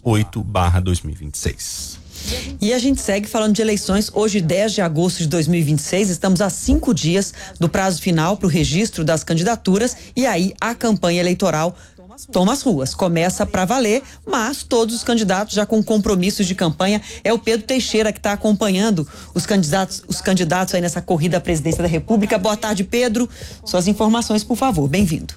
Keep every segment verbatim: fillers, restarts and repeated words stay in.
oito barra dois mil e vinte e seis. E a gente segue falando de eleições. Hoje, dez de agosto de dois mil e vinte e seis, estamos a cinco dias do prazo final para o registro das candidaturas e aí a campanha eleitoral toma as ruas, começa para valer, mas todos os candidatos já com compromissos de campanha. É o Pedro Teixeira que está acompanhando os candidatos, os candidatos aí nessa corrida à presidência da República. Boa tarde, Pedro. Suas informações, por favor. Bem-vindo.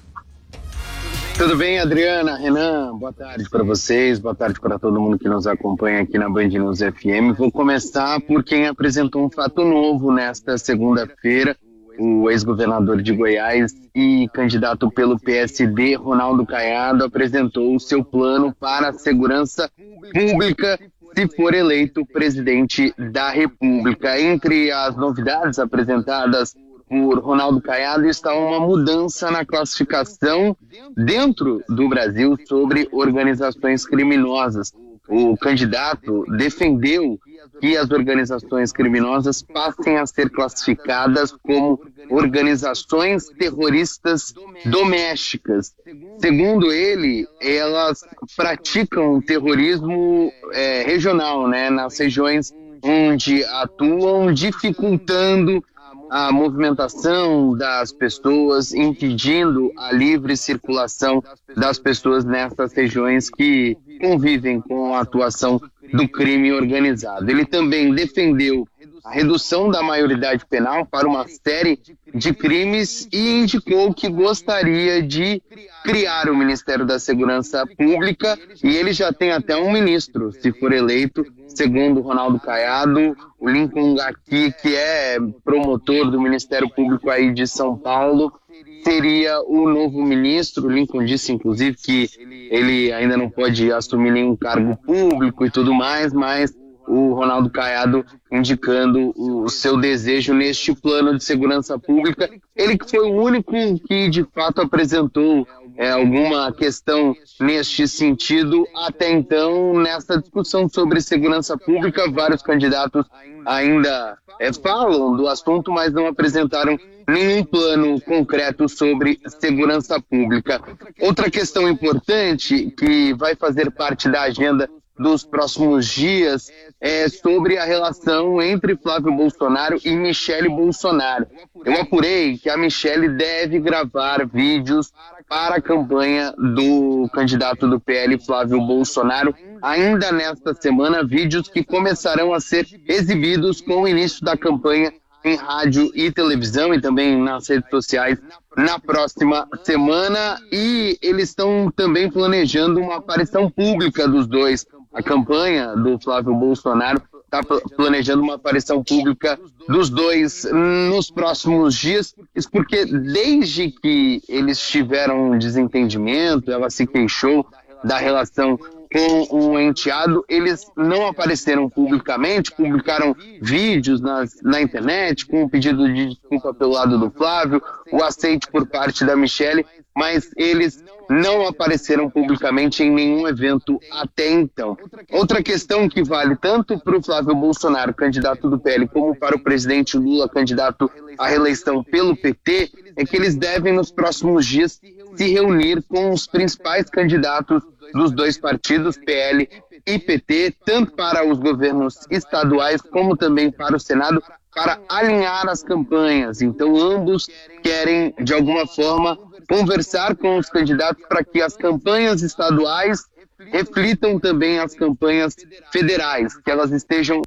Tudo bem, Adriana, Renan? Boa tarde para vocês, boa tarde para todo mundo que nos acompanha aqui na Band News F M. Vou começar por quem apresentou um fato novo nesta segunda-feira. O ex-governador de Goiás e candidato pelo P S D, Ronaldo Caiado, apresentou o seu plano para a segurança pública se for eleito presidente da República. Entre as novidades apresentadas por Ronaldo Caiado está uma mudança na classificação dentro do Brasil sobre organizações criminosas. O candidato defendeu que as organizações criminosas passem a ser classificadas como organizações terroristas domésticas. Segundo ele, elas praticam terrorismo é, regional, né, nas regiões onde atuam, dificultando a movimentação das pessoas, impedindo a livre circulação das pessoas nessas regiões que convivem com a atuação do crime organizado. Ele também defendeu a redução da maioridade penal para uma série de crimes e indicou que gostaria de criar o Ministério da Segurança Pública, e ele já tem até um ministro, se for eleito. Segundo Ronaldo Caiado, o Lincoln Gaki, que é promotor do Ministério Público aí de São Paulo, seria o novo ministro. O Lincoln disse, inclusive, que ele ainda não pode assumir nenhum cargo público e tudo mais, mas o Ronaldo Caiado indicando o seu desejo neste plano de segurança pública. Ele que foi o único que, de fato, apresentou é, alguma questão neste sentido até então, nessa discussão sobre segurança pública. Vários candidatos ainda é, falam do assunto, mas não apresentaram nenhum plano concreto sobre segurança pública. Outra questão importante que vai fazer parte da agenda dos próximos dias é sobre a relação entre Flávio Bolsonaro e Michele Bolsonaro. Eu apurei que a Michele deve gravar vídeos para a campanha do candidato do P L, Flávio Bolsonaro, ainda nesta semana, vídeos que começarão a ser exibidos com o início da campanha em rádio e televisão e também nas redes sociais na próxima semana, e eles estão também planejando uma aparição pública dos dois. A campanha do Flávio Bolsonaro está planejando uma aparição pública dos dois nos próximos dias, isso porque desde que eles tiveram um desentendimento, ela se queixou da relação com o enteado, eles não apareceram publicamente, publicaram vídeos nas, na internet com um pedido de desculpa pelo lado do Flávio, o aceite por parte da Michele, mas eles não apareceram publicamente em nenhum evento até então. Outra questão que vale tanto para o Flávio Bolsonaro, candidato do P L, como para o presidente Lula, candidato à reeleição pelo P T, é que eles devem nos próximos dias se reunir com os principais candidatos dos dois partidos, P L e P T, tanto para os governos estaduais como também para o Senado, para alinhar as campanhas. Então, ambos querem, de alguma forma, conversar com os candidatos para que as campanhas estaduais reflitam também as campanhas federais, que elas estejam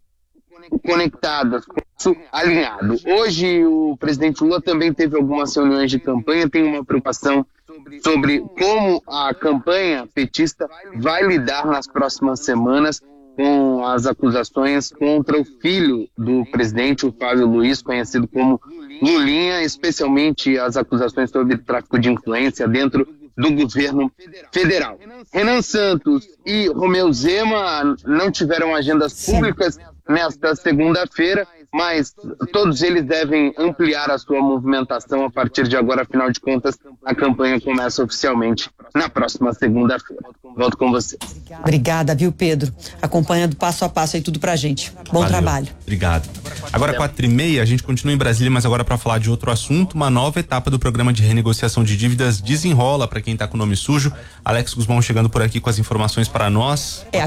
conectadas, com isso alinhado. Hoje, o presidente Lula também teve algumas reuniões de campanha, tem uma preocupação sobre como a campanha petista vai lidar nas próximas semanas com as acusações contra o filho do presidente, o Flávio Luiz, conhecido como Lulinha, especialmente as acusações sobre tráfico de influência dentro do governo federal. Renan Santos e Romeu Zema não tiveram agendas públicas nesta segunda-feira, mas todos eles devem ampliar a sua movimentação a partir de agora. Afinal de contas, a campanha começa oficialmente na próxima segunda-feira. Volto com você. Obrigada, viu, Pedro? Acompanhando passo a passo aí tudo pra gente. Bom Valeu. Trabalho. Obrigado. Agora, quatro e meia, a gente continua em Brasília, mas agora para falar de outro assunto. Uma nova etapa do programa de renegociação de dívidas desenrola para quem tá com o nome sujo. Alex Guzmão chegando por aqui com as informações para nós. É,